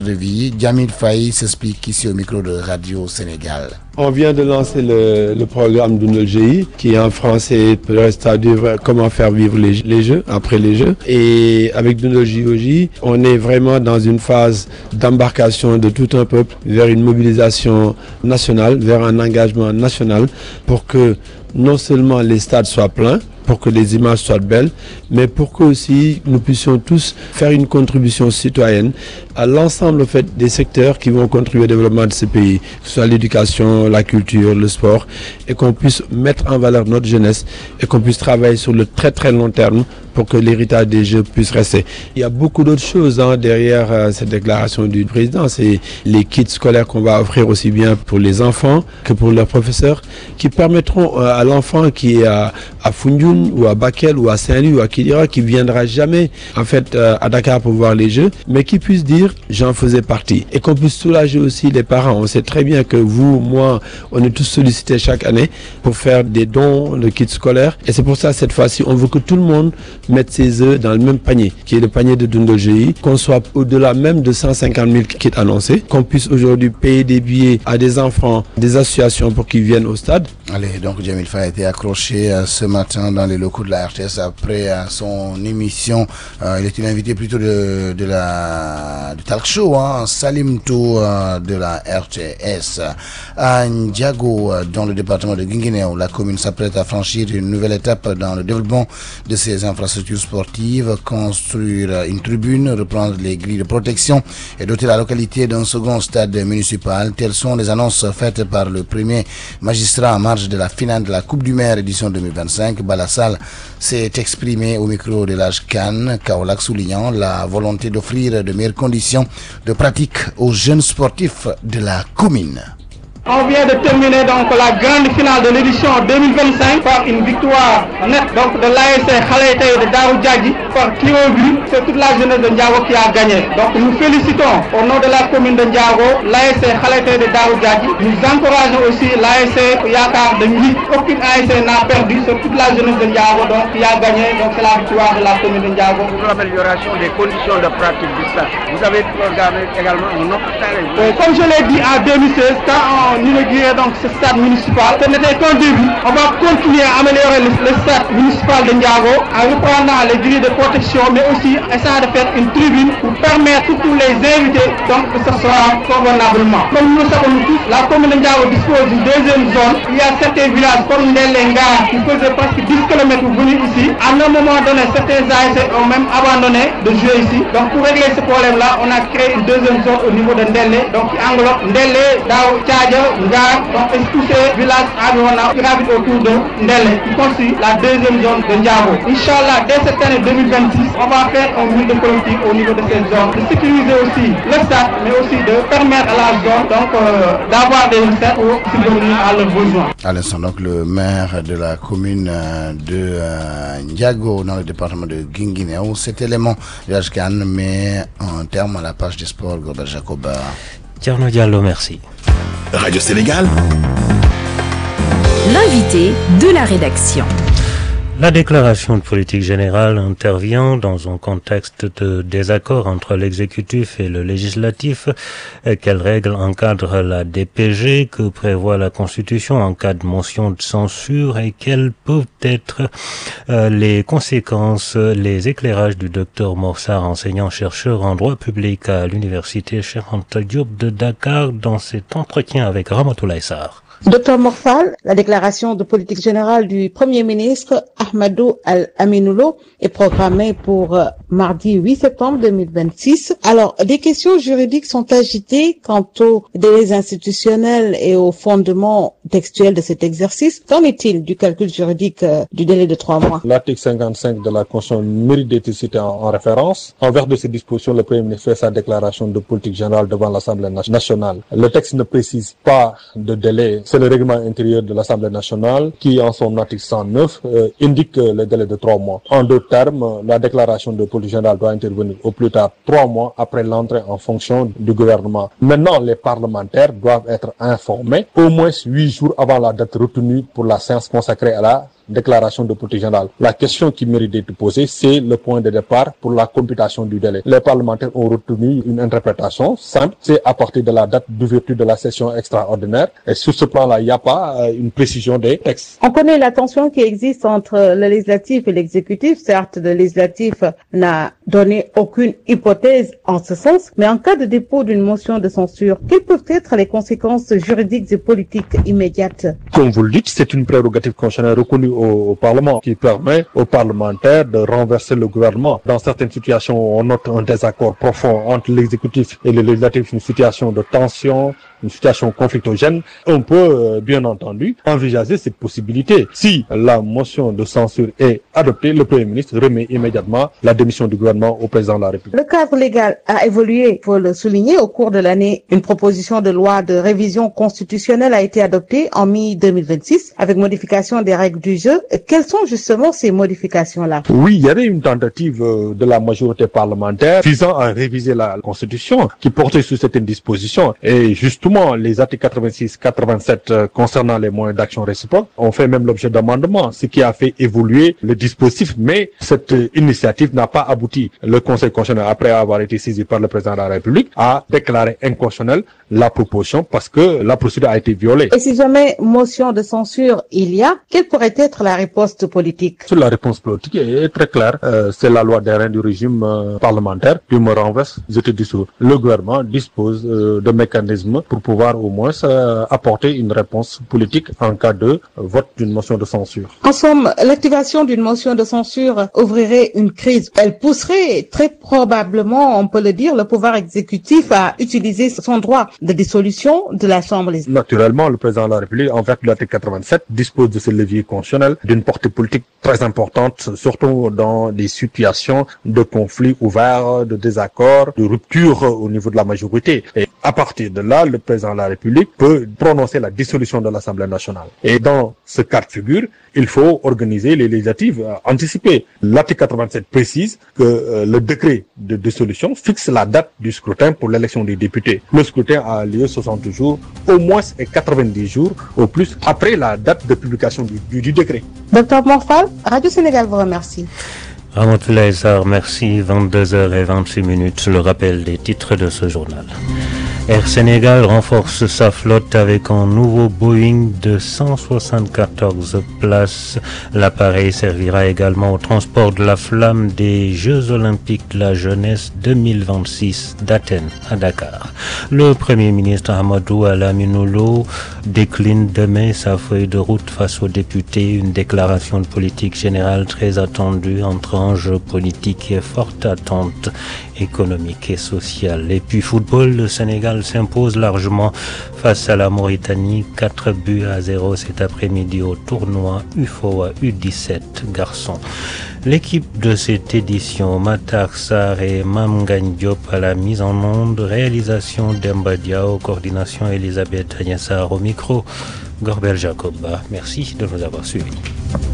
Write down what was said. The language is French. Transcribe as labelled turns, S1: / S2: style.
S1: de vie. Djamil Faye s'explique ici au micro de Radio Sénégal.
S2: On vient de lancer le programme d'UNOLGI qui en français peut traduire comment faire vivre les Jeux, après les Jeux. Et avec UNOLGI, on est vraiment dans une phase d'embarcation de tout un peuple vers une mobilisation nationale, vers un engagement national pour que non seulement les stades soient pleins, pour que les images soient belles, mais pour que aussi nous puissions tous faire une contribution citoyenne à l'ensemble en fait, des secteurs qui vont contribuer au développement de ce pays, que ce soit l'éducation, la culture, le sport, et qu'on puisse mettre en valeur notre jeunesse et qu'on puisse travailler sur le très très long terme pour que l'héritage des Jeux puisse rester. Il y a beaucoup d'autres choses derrière cette déclaration du président. C'est les kits scolaires qu'on va offrir aussi bien pour les enfants que pour leurs professeurs, qui permettront à l'enfant qui est à Foundiougne ou à Bakel ou à Saint-Louis ou à Kidira, qui viendra jamais en fait à Dakar pour voir les Jeux, mais qui puisse dire j'en faisais partie, et qu'on puisse soulager aussi les parents. On sait très bien que vous, moi, on est tous sollicités chaque année pour faire des dons de kits scolaires, et c'est pour ça cette fois-ci on veut que tout le monde mettre ses œufs dans le même panier, qui est le panier de UNOLGI, qu'on soit au-delà même de 150 000 kits annoncés, qu'on puisse aujourd'hui payer des billets à des enfants, des associations pour qu'ils viennent au stade.
S1: Allez, donc Djamil Faye a été accroché ce matin dans les locaux de la RTS après son émission. Il était invité plutôt du talk show, Salim Tou de la RTS. À Ndiago, dans le département de Guinguinéo, la commune s'apprête à franchir une nouvelle étape dans le développement de ses infrastructures sportives, construire une tribune, reprendre les grilles de protection et doter la localité d'un second stade municipal. Telles sont les annonces faites par le premier magistrat en marge de la finale de la Coupe du Maire édition 2025. Balassal s'est exprimé au micro de l'âge Cannes, Kaolack, soulignant la volonté d'offrir de meilleures conditions de pratique aux jeunes sportifs de la commune.
S3: On vient de terminer donc la grande finale de l'édition 2025 par une victoire nette donc de l'ASC Khalaïtaï de Darou Djadji par tir au but. C'est toute la jeunesse de Ndiago qui a gagné. Donc nous félicitons au nom de la commune de Ndiago l'ASC Khalaïtaï de Darou Djadji. Nous encourageons aussi l'ASC Yakar de Mili. Aucune ASC n'a perdu, c'est toute la jeunesse de Ndiago donc qui a gagné. Donc c'est la victoire de la commune de Ndiago.
S4: Pour l'amélioration des conditions de pratique du stade, vous avez programmé également un autre stade.
S3: Comme je l'ai dit en 2016, quand on inauguré donc ce stade municipal, ce n'était qu'un début. On va continuer à améliorer le stade municipal de Ndiago en reprenant les grilles de protection, mais aussi essayer de faire une tribune pour permettre à tous les invités donc que ce soit convenablement. Comme nous le savons tous, la commune de Ndiago dispose d'une deuxième zone. Il y a certains villages comme Ndelenga qui faisaient presque 10 km pour venir ici. À un moment donné, certains ASC ont même abandonné de jouer ici. Donc pour régler ce problème-là, on a créé une deuxième zone au niveau de Ndele, donc qui englobe Ndele, Dao, Tchadja, Ngar, donc tous ces villages environnants qui gravitent autour de Ndele, qui constitue la deuxième zone de Ndiago. Inch'Allah, dès cette année 2026, on va faire un mur de politique au niveau de cette zone, de sécuriser aussi le stade, mais aussi de permettre à la zone donc d'avoir des recettes pour subvenir à leurs besoins.
S1: À l'instant, donc le maire de la commune de Ndiago dans le département de Guinguinéo, cet élément de l'Ajkan met un terme à la page des sports. Gobert Jacoba.
S5: Thierno Diallo, merci.
S6: Radio Sénégal.
S7: L'invité de la rédaction.
S5: La déclaration de politique générale intervient dans un contexte de désaccord entre l'exécutif et le législatif. Quelles règles encadrent la DPG que prévoit la Constitution en cas de motion de censure et quelles peuvent être les conséquences, les éclairages du docteur Morsar, enseignant-chercheur en droit public à l'université Cheikh Anta Diop de Dakar dans cet entretien avec Ramatoulaye Sarr.
S8: Docteur Morphal, la déclaration de politique générale du Premier ministre Ahmadou Al-Aminoulo est programmée pour mardi 8 septembre 2026. Alors, des questions juridiques sont agitées quant aux délais institutionnels et aux fondements textuels de cet exercice. Qu'en est-il du calcul juridique du délai de 3 mois?
S9: L'article 55 de la Constitution mérite d'être cité en référence. En vertu de ces dispositions, le Premier ministre fait sa déclaration de politique générale devant l'Assemblée nationale. Le texte ne précise pas de délai. C'est le règlement intérieur de l'Assemblée nationale qui, en son article 109, indique le délai de 3 mois. En d'autres termes, la déclaration de politique générale doit intervenir au plus tard 3 mois après l'entrée en fonction du gouvernement. Maintenant, les parlementaires doivent être informés au moins 8 jours avant la date retenue pour la séance consacrée à la déclaration de politique générale. La question qui mérite d'être posée, c'est le point de départ pour la computation du délai. Les parlementaires ont retenu une interprétation simple, c'est à partir de la date d'ouverture de la session extraordinaire. Et sur ce plan-là, il n'y a pas une précision des textes.
S8: On connaît la tension qui existe entre le législatif et l'exécutif. Certes, le législatif n'a donné aucune hypothèse en ce sens, mais en cas de dépôt d'une motion de censure, quelles peuvent être les conséquences juridiques et politiques immédiates?
S9: Comme vous le dites, c'est une prérogative constitutionnelle reconnue au Parlement qui permet aux parlementaires de renverser le gouvernement. Dans certaines situations, on note un désaccord profond entre l'exécutif et le législatif, une situation de tension, une situation conflictogène. On peut, bien entendu, envisager cette possibilité. Si la motion de censure est adoptée, le Premier ministre remet immédiatement la démission du gouvernement au président de la République.
S8: Le cadre légal a évolué, il faut le souligner, au cours de l'année. Une proposition de loi de révision constitutionnelle a été adoptée en mi-2026 avec modification des règles du jeu. Quelles sont justement ces modifications-là?
S9: Oui, il y avait une tentative de la majorité parlementaire visant à réviser la Constitution qui portait sur certaines dispositions. Et justement, les articles 86, 87 concernant les moyens d'action réciproque ont fait même l'objet d'amendements, ce qui a fait évoluer le dispositif. Mais cette initiative n'a pas abouti. Le Conseil constitutionnel, après avoir été saisi par le président de la République, a déclaré inconstitutionnelle la proposition parce que la procédure a été violée.
S8: Et si jamais motion de censure il y a, quelle pourrait être la riposte politique?
S9: Sur la réponse politique est très claire. C'est la loi des règles du régime parlementaire. Tu me renverses, je te dissous. Le gouvernement dispose de mécanismes pour pouvoir au moins apporter une réponse politique en cas de vote d'une motion de censure.
S8: En somme, l'activation d'une motion de censure ouvrirait une crise. Elle pousserait très probablement, on peut le dire, le pouvoir exécutif à utiliser son droit de dissolution de l'Assemblée.
S9: Naturellement, le président de la République, en vertu de l'article 87, dispose de ce levier constitutionnel d'une portée politique très importante, surtout dans des situations de conflits ouverts, de désaccords, de rupture au niveau de la majorité. Et à partir de là, le président de la République peut prononcer la dissolution de l'Assemblée nationale. Et dans ce cas de figure, il faut organiser les législatives anticipées. L'article 87 précise que le décret de dissolution fixe la date du scrutin pour l'élection des députés. Le scrutin a lieu 60 jours, au moins et 90 jours au plus après la date de publication du décret.
S8: Docteur Morphal, Radio Sénégal vous remercie.
S5: Ramatoulaye Sarr, merci. 22h28, le rappel des titres de ce journal. Air Sénégal renforce sa flotte avec un nouveau Boeing de 174 places. L'appareil servira également au transport de la flamme des Jeux Olympiques de la jeunesse 2026 d'Athènes à Dakar. Le Premier ministre Ahmadou Al-Aminoulo décline demain sa feuille de route face aux députés, une déclaration de politique générale très attendue entre enjeux politiques et forte attente économique et sociale. Et puis football, le Sénégal s'impose largement face à la Mauritanie, 4-0 cet après-midi au tournoi UFOA U17 garçons. L'équipe de cette édition, Matar Sarr et Mame Ngagne Diop à la mise en onde, réalisation Demba Diao, coordination Elisabeth Agnès Sarr au micro, Gorbel Jacoba. Merci de nous avoir suivis.